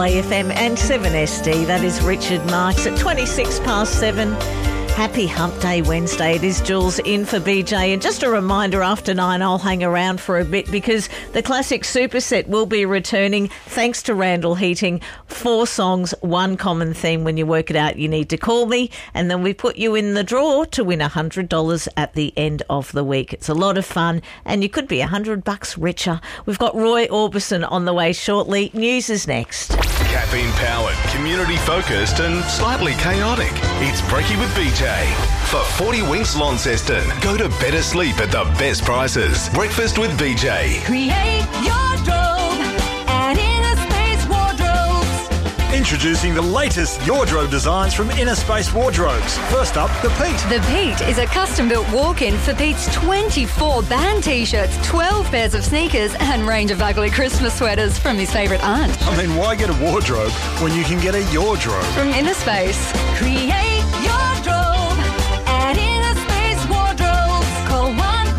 AFM and 7SD, that is Richard Marks at 7:26. Happy Hump Day Wednesday. It is Jules in for BJ. And just a reminder, after 9, I'll hang around for a bit because the classic superset will be returning thanks to Randall Heating. 4 songs, 1 common theme. When you work it out, you need to call me and then we put you in the draw to win $100 at the end of the week. It's a lot of fun and you could be $100 richer. We've got Roy Orbison on the way shortly. News is next. Caffeine powered, community focused and slightly chaotic. It's Brekkie with BJ. For 40 Winks Launceston, go to better sleep at the best prices. Breakfast with BJ. Create your wardrobe at Inner Space Wardrobes. Introducing the latest wardrobe designs from Inner Space Wardrobes. First up, the Pete. The Pete is a custom-built walk-in for Pete's 24 band T-shirts, 12 pairs of sneakers and range of ugly Christmas sweaters from his favourite aunt. I mean, why get a wardrobe when you can get a yordrobe? From Inner Space. Create your wardrobe at Inner Space Wardrobes. Call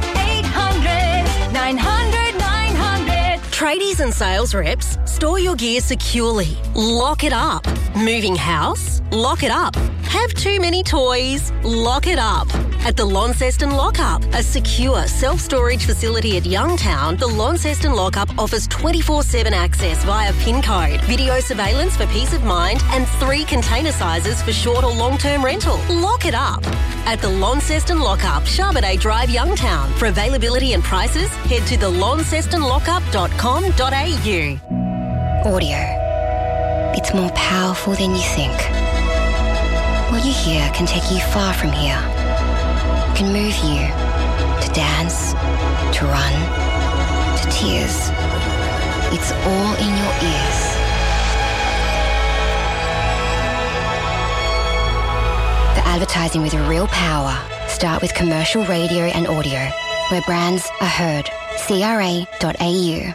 1-800-900-900. Tradies and sales reps, store your gear securely. Lock it up. Moving house? Lock it up. Have too many toys? Lock it up. At the Launceston Lockup, a secure self-storage facility at Youngtown, the Launceston Lockup offers 24/7 access via PIN code, video surveillance for peace of mind, and 3 container sizes for short or long-term rental. Lock it up. At the Launceston Lockup, Charbonnet Drive, Youngtown. For availability and prices, head to thelauncestonlockup.com.au. Audio. It's more powerful than you think. What you hear can take you far from here. It can move you to dance, to run, to tears. It's all in your ears. The advertising with real power. Start with commercial radio and audio, where brands are heard. CRA.au.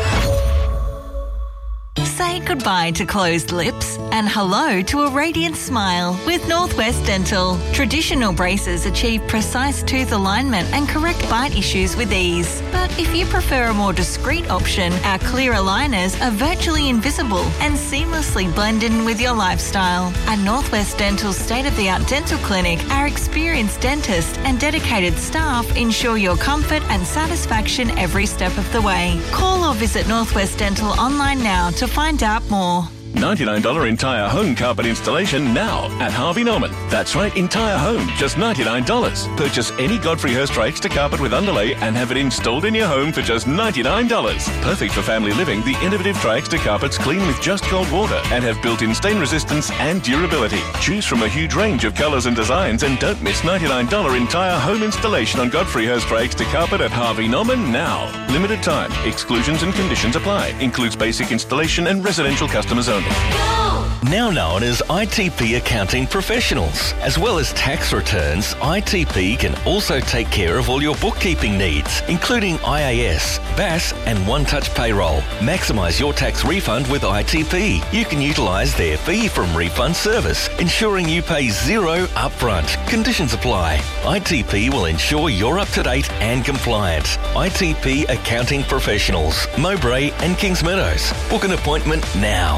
Say goodbye to closed lips and hello to a radiant smile with Northwest Dental. Traditional braces achieve precise tooth alignment and correct bite issues with ease. But if you prefer a more discreet option, our clear aligners are virtually invisible and seamlessly blend in with your lifestyle. At Northwest Dental's state-of-the-art dental clinic, our experienced dentists and dedicated staff ensure your comfort and satisfaction every step of the way. Call or visit Northwest Dental online now to find out more. $99 entire home carpet installation now at Harvey Norman. That's right, entire home, just $99. Purchase any Godfrey Hirst or extra carpet with underlay and have it installed in your home for just $99. Perfect for family living, the innovative Tri-Extra carpets clean with just cold water and have built-in stain resistance and durability. Choose from a huge range of colours and designs and don't miss $99 entire home installation on Godfrey Hirst Tri-Extra carpet at Harvey Norman now. Limited time. Exclusions and conditions apply. Includes basic installation and residential customers only. Now known as ITP Accounting Professionals. As well as tax returns, ITP can also take care of all your bookkeeping needs, including IAS, BAS and One-Touch Payroll. Maximise your tax refund with ITP. You can utilise their fee from refund service, ensuring you pay zero upfront. Conditions apply. ITP will ensure you're up to date and compliant. ITP Accounting Professionals, Mowbray and Kings Meadows. Book an appointment now.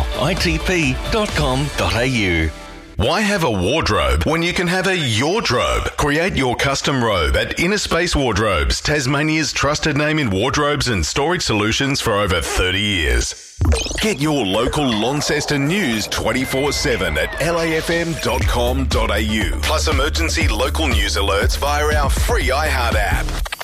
ITP.com.au. Why have a wardrobe when you can have a yordrobe? Create your custom robe at Inner Space Wardrobes, Tasmania's trusted name in wardrobes and storage solutions for over 30 years. Get your local Launceston news 24/7 at lafm.com.au. Plus emergency local news alerts via our free iHeart app.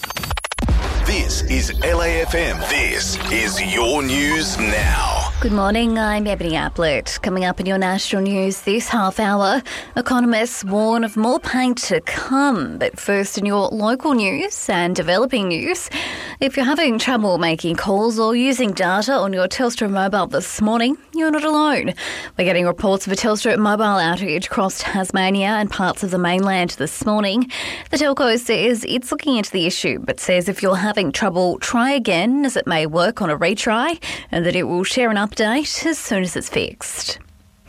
This is LAFM. This is your news now. Good morning, I'm Ebony Ablett. Coming up in your national news this half hour, economists warn of more pain to come. But first in your local news and developing news, if you're having trouble making calls or using data on your Telstra mobile this morning, you're not alone. We're getting reports of a Telstra mobile outage across Tasmania and parts of the mainland this morning. The telco says it's looking into the issue, but says if you're having trouble, try again, as it may work on a retry, and that it will share an update as soon as it's fixed.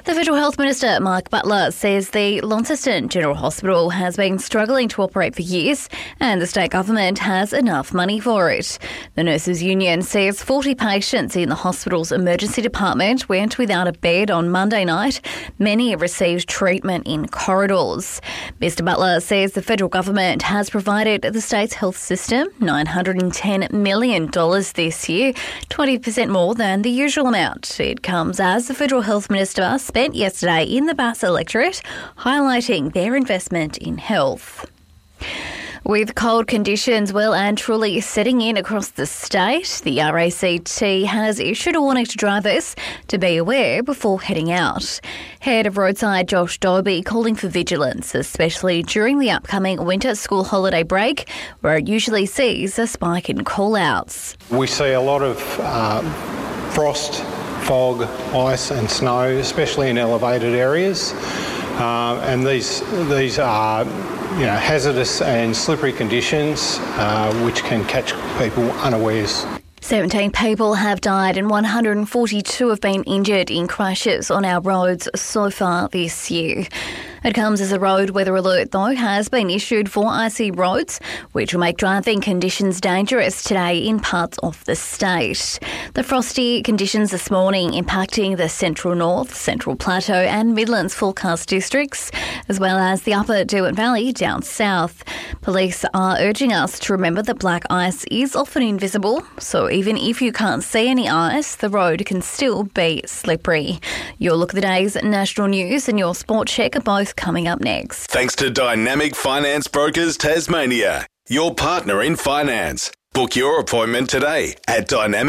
The Federal Health Minister, Mark Butler, says the Launceston General Hospital has been struggling to operate for years and the state government has enough money for it. The Nurses Union says 40 patients in the hospital's emergency department went without a bed on Monday night. Many received treatment in corridors. Mr Butler says the federal government has provided the state's health system $910 million this year, 20% more than the usual amount. It comes as the Federal Health Minister spent yesterday in the Bass electorate, highlighting their investment in health. With cold conditions well and truly setting in across the state, the RACT has issued a warning to drivers to be aware before heading out. Head of Roadside Josh Dobie calling for vigilance, especially during the upcoming winter school holiday break, where it usually sees a spike in call-outs. We see a lot of frost, fog, ice and snow, especially in elevated areas, and these are hazardous and slippery conditions which can catch people unawares. 17 people have died and 142 have been injured in crashes on our roads so far this year. It comes as a road weather alert, though, has been issued for icy roads, which will make driving conditions dangerous today in parts of the state. The frosty conditions this morning impacting the Central North, Central Plateau and Midlands forecast districts, as well as the Upper Derwent Valley down south. Police are urging us to remember that black ice is often invisible, so even if you can't see any ice, the road can still be slippery. Your look at the day's national news and your sport check are both coming up next. Thanks to Dynamic Finance Brokers Tasmania, your partner in finance. Book your appointment today at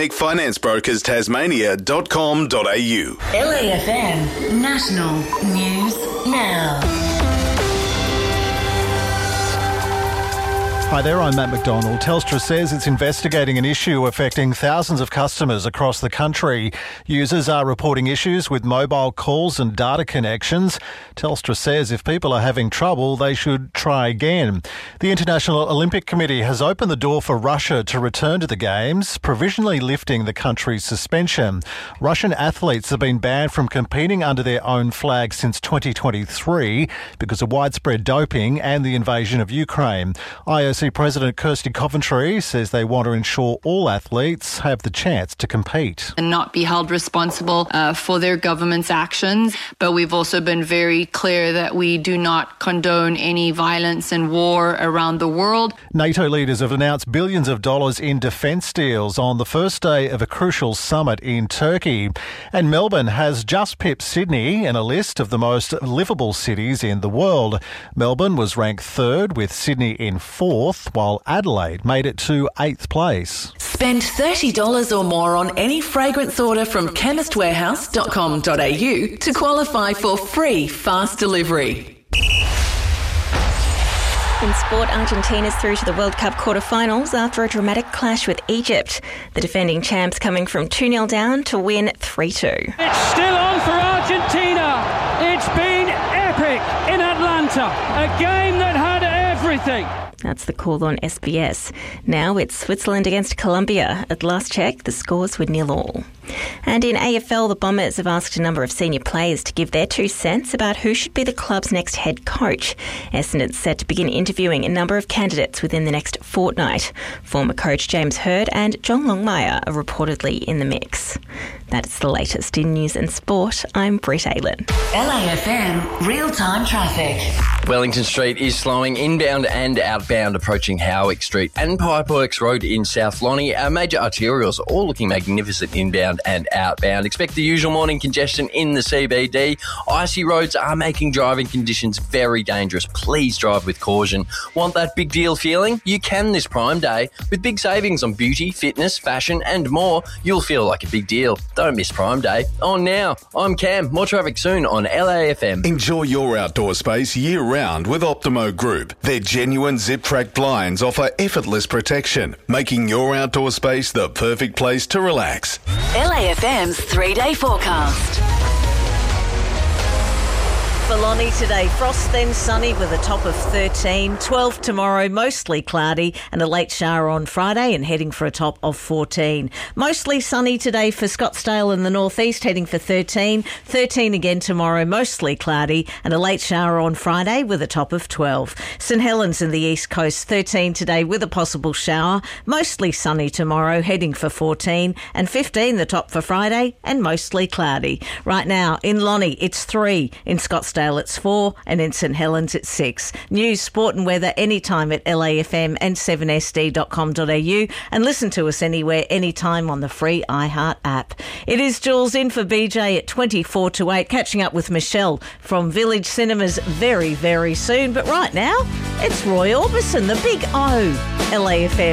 dynamicfinanceBrokersTasmania.com.au. LAFM National News Now. Hi there, I'm Matt McDonald. Telstra says it's investigating an issue affecting thousands of customers across the country. Users are reporting issues with mobile calls and data connections. Telstra says if people are having trouble, they should try again. The International Olympic Committee has opened the door for Russia to return to the Games, provisionally lifting the country's suspension. Russian athletes have been banned from competing under their own flag since 2023 because of widespread doping and the invasion of Ukraine. IOC President Kirsty Coventry says they want to ensure all athletes have the chance to compete. And not be held responsible for their government's actions. But we've also been very clear that we do not condone any violence and war around the world. NATO leaders have announced billions of dollars in defence deals on the first day of a crucial summit in Turkey. And Melbourne has just pipped Sydney in a list of the most livable cities in the world. Melbourne was ranked third, with Sydney in fourth, while Adelaide made it to 8th place. Spend $30 or more on any fragrance order from chemistwarehouse.com.au to qualify for free fast delivery. In sport, Argentina's through to the World Cup quarterfinals after a dramatic clash with Egypt. The defending champs coming from 2-0 down to win 3-2. It's still on for Argentina. It's been epic in Atlanta. A game that had everything. That's the call on SBS. Now it's Switzerland against Colombia. At last check, the scores were 0-0. And in AFL, the Bombers have asked a number of senior players to give their 2 cents about who should be the club's next head coach. Essendon's set to begin interviewing a number of candidates within the next fortnight. Former coach James Hird and John Longmire are reportedly in the mix. That's the latest in news and sport. I'm Britt Aylen. LAFM real-time traffic. Wellington Street is slowing inbound and outbound approaching Howick Street and Pipeworks Road in South Lonnie. Our major arterials are all looking magnificent inbound and outbound. Expect the usual morning congestion in the CBD. Icy roads are making driving conditions very dangerous. Please drive with caution. Want that big deal feeling? You can this Prime Day. With big savings on beauty, fitness, fashion and more, you'll feel like a big deal. Don't miss Prime Day. On now. I'm Cam. More traffic soon on LAFM. Enjoy your outdoor space year-round with Optimo Group. Their genuine zip-track blinds offer effortless protection, making your outdoor space the perfect place to relax. LAFM's 3-day forecast. for Lonnie today. Frost, then sunny with a top of 13. 12 tomorrow, mostly cloudy and a late shower on Friday and heading for a top of 14. Mostly sunny today for Scottsdale in the northeast, heading for 13. 13 again tomorrow, mostly cloudy and a late shower on Friday with a top of 12. St Helens in the east coast, 13 today with a possible shower. Mostly sunny tomorrow, heading for 14. And 15 the top for Friday and mostly cloudy. Right now in Lonnie, it's 3. In Scottsdale, it's 4. And in St Helens, it's 6. News, sport and weather anytime at LAFM and 7sd.com.au. And listen to us anywhere, anytime on the free iHeart app. It is Jules in for BJ at 24 to 8. Catching up with Michelle from Village Cinemas very, very soon. But right now, it's Roy Orbison, the Big O. LAFM.